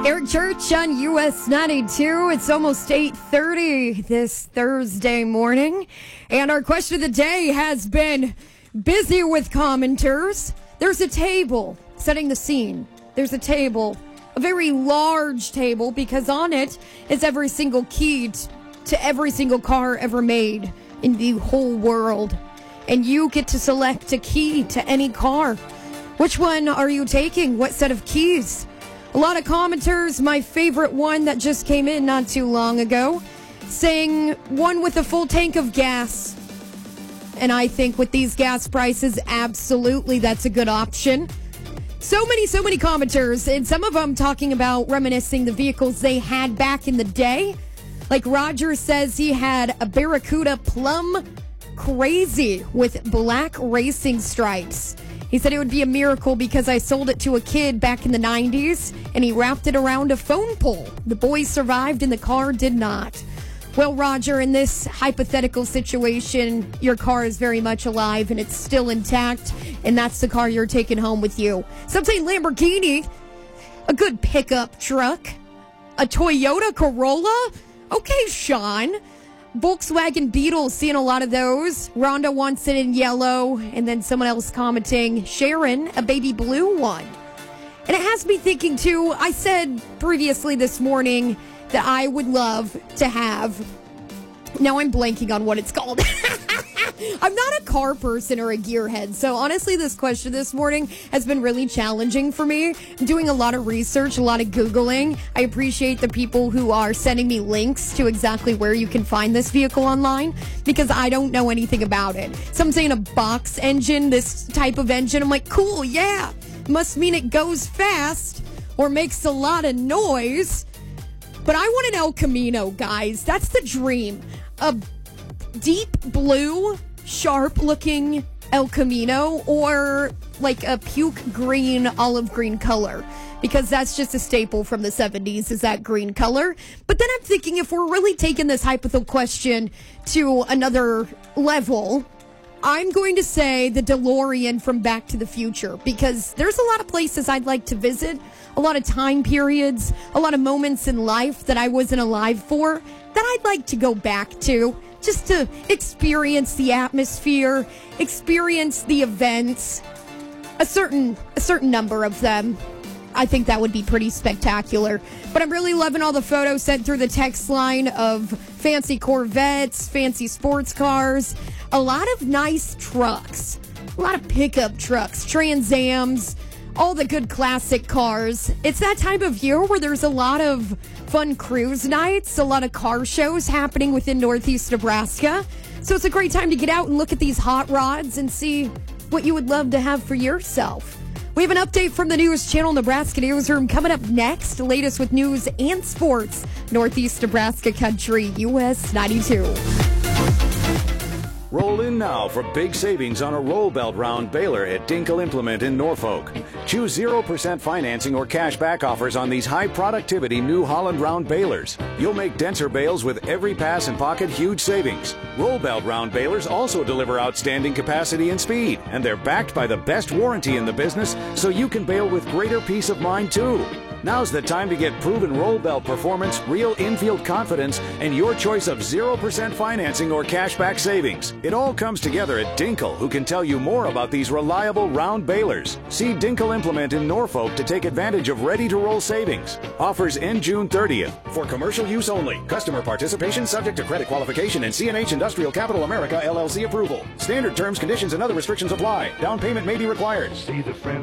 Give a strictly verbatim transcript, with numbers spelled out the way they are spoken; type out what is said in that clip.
Eric Church on U S ninety-two. It's almost eight thirty this Thursday morning. And our question of the day has been busy with commenters. There's a table setting the scene. There's a table, a very large table, because on it is every single key t- to every single car ever made in the whole world. And you get to select a key to any car. Which one are you taking? What set of keys? A lot of commenters, my favorite one that just came in not too long ago, saying one with a full tank of gas. And I think with these gas prices, absolutely that's a good option. So many, so many commenters, and some of them talking about reminiscing the vehicles they had back in the day. Like Roger says he had a Barracuda Plum Crazy with black racing stripes. He said it would be a miracle because I sold it to a kid back in the nineties, and he wrapped it around a phone pole. The boy survived and the car did not. Well, Roger, in this hypothetical situation, your car is very much alive and it's still intact, and that's the car you're taking home with you. Some say Lamborghini, a good pickup truck, a Toyota Corolla. Okay, Sean. Volkswagen Beetle, seeing a lot of those. Rhonda wants it in yellow. And then someone else commenting, Sharon, a baby blue one. And it has me thinking, too, I said previously this morning that I would love to have, now I'm blanking on what it's called. I'm not a car person or a gearhead, so honestly this question this morning has been really challenging for me. I'm doing a lot of research, a lot of Googling. I appreciate the people who are sending me links to exactly where you can find this vehicle online, because I don't know anything about it. Some saying a box engine, this type of engine. I'm like, cool, yeah. Must mean it goes fast or makes a lot of noise. But I want an El Camino, guys. That's the dream. A deep blue, sharp-looking El Camino, or like a puke green, olive green color, because that's just a staple from the seventies, is that green color. But then I'm thinking, if we're really taking this hypothetical question to another level, I'm going to say the DeLorean from Back to the Future, because there's a lot of places I'd like to visit, a lot of time periods, a lot of moments in life that I wasn't alive for that I'd like to go back to, just to experience the atmosphere, experience the events, a certain a certain number of them. I think that would be pretty spectacular. But I'm really loving all the photos sent through the text line of fancy Corvettes, fancy sports cars, a lot of nice trucks, a lot of pickup trucks, Trans Ams, all the good classic cars. It's that time of year where there's a lot of fun cruise nights, a lot of car shows happening within Northeast Nebraska. So it's a great time to get out and look at these hot rods and see what you would love to have for yourself. We have an update from the News Channel Nebraska Newsroom coming up next. The latest with news and sports. Northeast Nebraska Country, U S ninety-two. Roll in now for big savings on a roll belt round baler at Dinkel Implement in Norfolk. Choose zero percent financing or cash back offers on these high productivity New Holland round balers. You'll make denser bales with every pass and pocket huge savings. Roll belt round balers also deliver outstanding capacity and speed, and they're backed by the best warranty in the business, so you can bale with greater peace of mind too. Now's the time to get proven roll belt performance, real infield confidence, and your choice of zero percent financing or cashback savings. It all comes together at Dinkel, who can tell you more about these reliable round balers. See Dinkel Implement in Norfolk to take advantage of ready-to-roll savings. Offers end June thirtieth. For commercial use only. Customer participation subject to credit qualification and C and H Industrial Capital America L L C approval. Standard terms, conditions, and other restrictions apply. Down payment may be required. See the friend